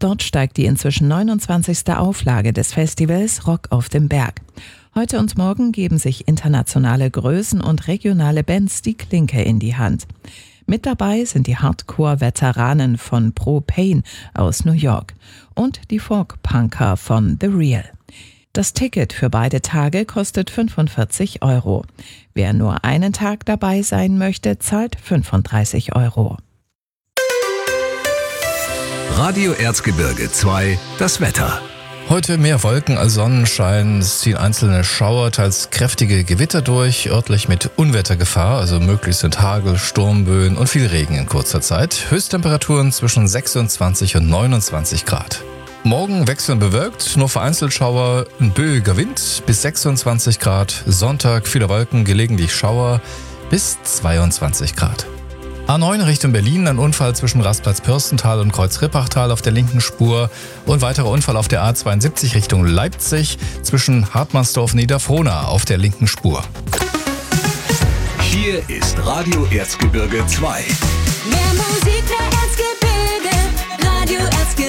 Dort steigt die inzwischen 29. Auflage des Festivals Rock auf dem Berg. Heute und morgen geben sich internationale Größen und regionale Bands die Klinke in die Hand. Mit dabei sind die Hardcore-Veteranen von Pro-Pain aus New York und die Folk-Punker von The Real. Das Ticket für beide Tage kostet 45 €. Wer nur einen Tag dabei sein möchte, zahlt 35 €. Radio Erzgebirge 2, das Wetter. Heute mehr Wolken als Sonnenschein. Es ziehen einzelne Schauer, teils kräftige Gewitter durch, örtlich mit Unwettergefahr, also möglich sind Hagel, Sturmböen und viel Regen in kurzer Zeit. Höchsttemperaturen zwischen 26 und 29 Grad. Morgen wechselnd bewölkt, nur vereinzelt Schauer, ein böiger Wind bis 26 Grad. Sonntag viele Wolken, gelegentlich Schauer bis 22 Grad. A9 Richtung Berlin, ein Unfall zwischen Rastplatz-Pürstental und Kreuz-Rippachtal auf der linken Spur und weiterer Unfall auf der A72 Richtung Leipzig zwischen Hartmannsdorf-Niederfrohna auf der linken Spur. Hier ist Radio Erzgebirge 2. Mehr Musik, mehr Erzgebirge, Radio Erzgebirge.